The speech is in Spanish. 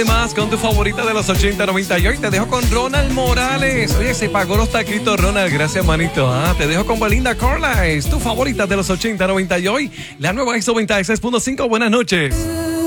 Más con tu favorita de los 80-90 y hoy te dejo con Ronald Morales. Oye, se pagó los taquitos, Ronald. Gracias, manito. Te dejo con Belinda Carlisle, tu favorita de los 80-90 y hoy la nueva ISO 96.5. Buenas noches.